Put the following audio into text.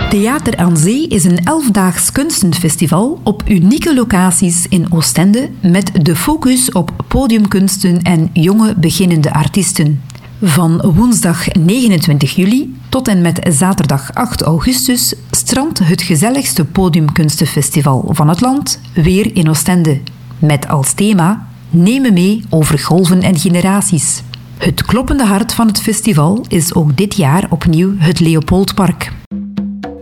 Theater aan Zee is een 11-daags kunstenfestival op unieke locaties in Oostende met de focus op podiumkunsten en jonge beginnende artiesten. Van woensdag 29 juli tot en met zaterdag 8 augustus strandt het gezelligste podiumkunstenfestival van het land weer in Oostende. Met als thema Neem me mee over golven en generaties. Het kloppende hart van het festival is ook dit jaar opnieuw het Leopoldpark.